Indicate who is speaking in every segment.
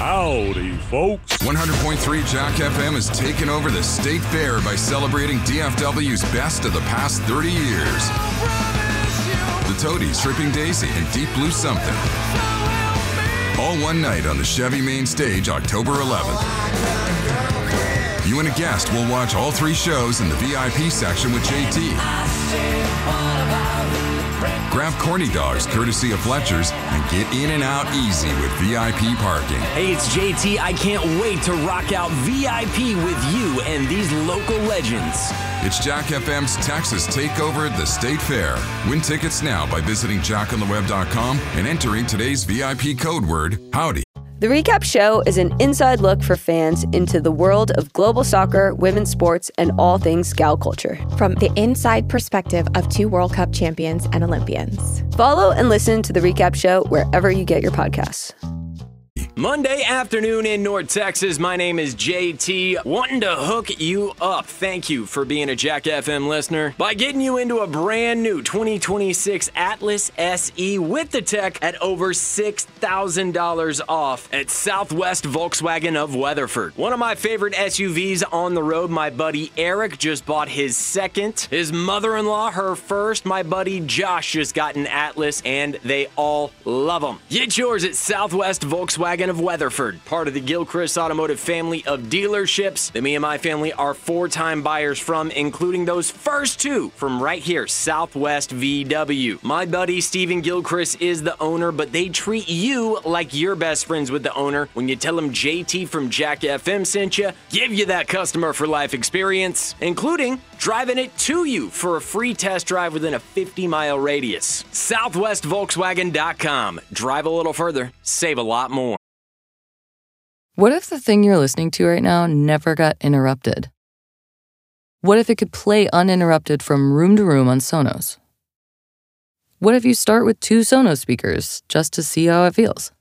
Speaker 1: Howdy, folks.
Speaker 2: 100.3 Jack FM has taken over the State Fair by celebrating DFW's best of the past 30 years. The Toadies, Tripping Daisy, and Deep Blue Something. All one night on the Chevy Main Stage, October 11th. You and a guest will watch all three shows in the VIP section with JT. Grab corny dogs courtesy of Fletcher's and get in and out easy with VIP parking.
Speaker 3: Hey, it's JT. I can't wait to rock out VIP with you and these local legends.
Speaker 2: It's Jack FM's Texas Takeover at the State Fair. Win tickets now by visiting jackontheweb.com and entering today's VIP code word, howdy.
Speaker 4: The Recap Show is an inside look for fans into the world of global soccer, women's sports, and all things Scout culture.
Speaker 5: From the inside perspective of 2 World Cup champions and Olympians.
Speaker 4: Follow and listen to The Recap Show wherever you get your podcasts.
Speaker 3: Monday afternoon in North Texas. My name is JT, wanting to hook you up. Thank you for being a Jack FM listener by getting you into a brand new 2026 Atlas SE with the tech at over $6,000 off at Southwest Volkswagen of Weatherford. One of my favorite SUVs on the road. My buddy Eric just bought his second. His mother-in-law, her first. My buddy Josh just got an Atlas, and they all love them. Get yours at Southwest Volkswagen of Weatherford, part of the Gilchrist Automotive family of dealerships that me and my family are 4-time buyers from, including those first 2 from right here, Southwest VW. My buddy Stephen Gilchrist is the owner, but they treat you like you're best friends with the owner when you tell them JT from Jack FM sent you, give you that customer for life experience, including driving it to you for a free test drive within a 50-mile radius. SouthwestVolkswagen.com. Drive a little further, save a lot more.
Speaker 6: What if the thing you're listening to right now never got interrupted? What if it could play uninterrupted from room to room on Sonos? What if you start with 2 Sonos speakers just to see how it feels?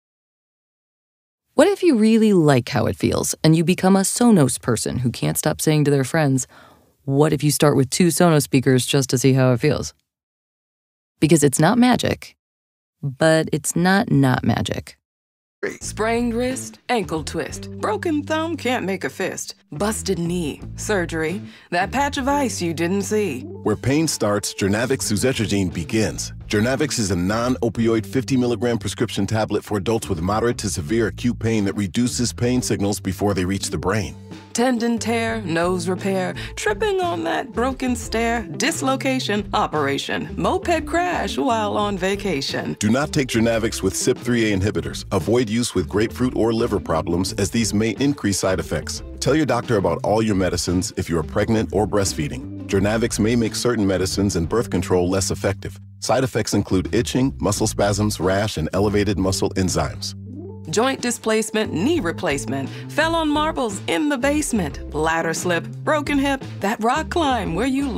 Speaker 6: What if you really like how it feels and you become a Sonos person who can't stop saying to their friends, what if you start with 2 Sonos speakers just to see how it feels? Because it's not magic, but it's not magic.
Speaker 7: Sprained wrist, ankle twist, broken thumb, can't make a fist, busted knee, surgery, that patch of ice you didn't see.
Speaker 8: Where pain starts, Jernavix suzetrigine begins. Jernavix is a non-opioid 50-milligram prescription tablet for adults with moderate to severe acute pain that reduces pain signals before they reach the brain.
Speaker 7: Tendon tear, nose repair, tripping on that broken stair, dislocation, operation, moped crash while on vacation.
Speaker 8: Do not take Jernavix with CYP3A inhibitors. Avoid use with grapefruit or liver problems, as these may increase side effects. Tell your doctor about all your medicines if you are pregnant or breastfeeding. Jernavix may make certain medicines and birth control less effective. Side effects include itching, muscle spasms, rash, and elevated muscle enzymes.
Speaker 7: Joint displacement, knee replacement, fell on marbles in the basement, ladder slip, broken hip, that rock climb where you